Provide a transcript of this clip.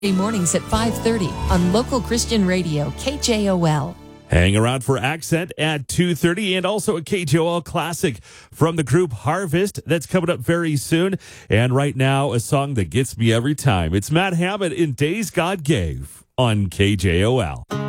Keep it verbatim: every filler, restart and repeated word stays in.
Mornings at five thirty on local Christian radio, K J O L. Hang around for Accent at two thirty and also a K J O L classic from the group Harvest that's coming up very soon. And right now, a song that gets me every time. It's Matt Hammond in Days God Gave on K J O L.